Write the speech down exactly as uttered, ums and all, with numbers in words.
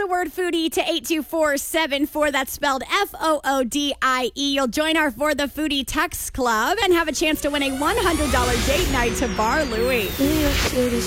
the word foodie to eight two four seven four. That's spelled F O O D I E. You'll join our For the Foodie Text Club and have a chance to win a one hundred dollars date night to Bar Louie.